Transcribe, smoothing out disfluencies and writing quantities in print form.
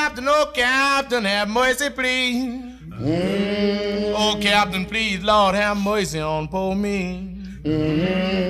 Captain, oh, Captain, have mercy, please. Oh, Captain, please, Lord, have mercy on poor me.